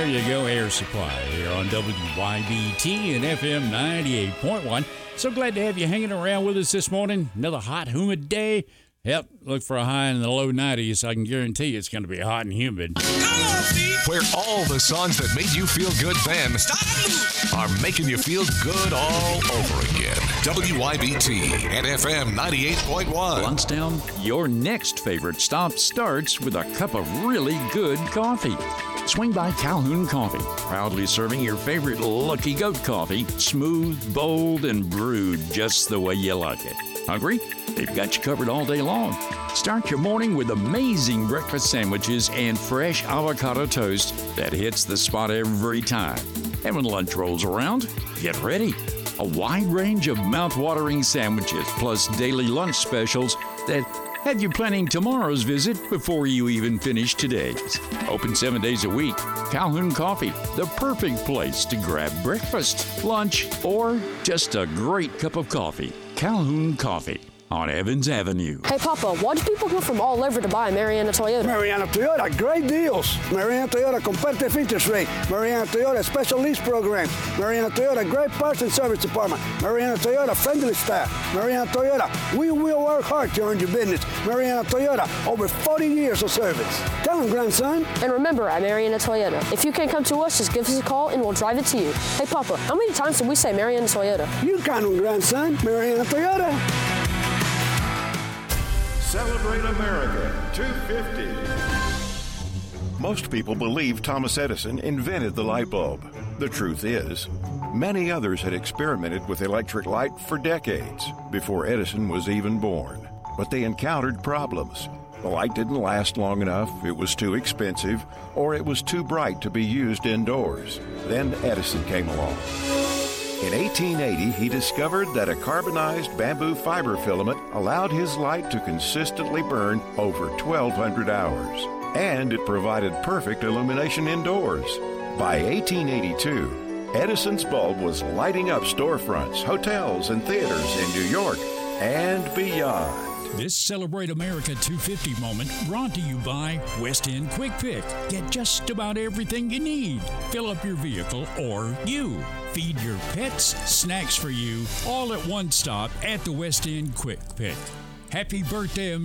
There you go, Air Supply here on WYBT and FM 98.1. So glad to have you hanging around with us this morning. Another hot, humid day. Yep, look for a high in the low 90s. I can guarantee you it's going to be hot and humid. Where all the songs that made you feel good then are making you feel good all over again. WYBT and FM 98.1. Lansdowne, your next favorite stop starts with a cup of really good coffee. Swing by Calhoun Coffee, proudly serving your favorite Lucky Goat coffee, smooth, bold, and brewed just the way you like it. Hungry? They've got you covered all day long. Start your morning with amazing breakfast sandwiches and fresh avocado toast that hits the spot every time. And when lunch rolls around, get ready. A wide range of mouth-watering sandwiches plus daily lunch specials that have you planning tomorrow's visit before you even finish today's. Open 7 days a week. Calhoun Coffee, the perfect place to grab breakfast, lunch, or just a great cup of coffee. Calhoun Coffee on Evans Avenue. Hey, Papa, why do people come from all over to buy Mariana Toyota? Mariana Toyota, great deals. Mariana Toyota, competitive interest rate. Mariana Toyota, special lease program. Mariana Toyota, great parts and service department. Mariana Toyota, friendly staff. Mariana Toyota, we will work hard to earn your business. Mariana Toyota, over 40 years of service. Come on, grandson. And remember, at Mariana Toyota, if you can't come to us, just give us a call and we'll drive it to you. Hey, Papa, how many times did we say Mariana Toyota? You count on, grandson. Mariana Toyota. Celebrate America 250. Most people believe Thomas Edison invented the light bulb. The truth is, many others had experimented with electric light for decades before Edison was even born. But they encountered problems. The light didn't last long enough, it was too expensive, or it was too bright to be used indoors. Then Edison came along. In 1880, he discovered that a carbonized bamboo fiber filament allowed his light to consistently burn over 1,200 hours, and it provided perfect illumination indoors. By 1882, Edison's bulb was lighting up storefronts, hotels, and theaters in New York and beyond. This Celebrate America 250 moment brought to you by West End Quick Pick. Get just about everything you need. Fill up your vehicle or you. Feed your pets, snacks for you, all at one stop at the West End Quick Pick. Happy birthday, America.